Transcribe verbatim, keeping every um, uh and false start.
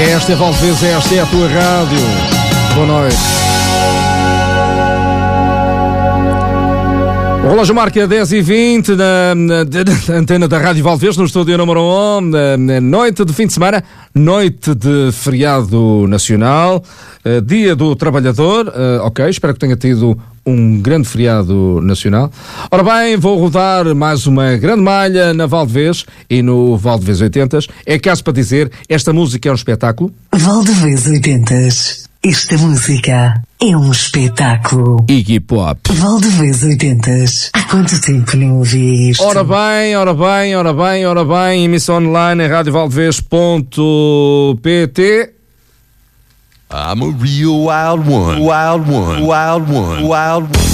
Esta é Valdevez, esta é a tua rádio. Boa noite. O relógio marca dez e vinte na, na, na antena da Rádio Valdevez, no estúdio número um, na, na noite de fim de semana, noite de feriado nacional, uh, dia do trabalhador, uh, ok, espero que tenha tido um grande feriado nacional. Ora bem, vou rodar mais uma grande malha na Valdevez e no Valdevez oitentas. É caso para dizer, esta música é um espetáculo. Valdevez oitentas. Esta música é um espetáculo. Iggy Pop. Valdevez oitentas. Há quanto tempo não ouvi isto? Ora bem, ora bem, ora bem, ora bem. Emissão online em rádio valdevez ponto pt. I'm a real wild one, wild one, wild one, wild one.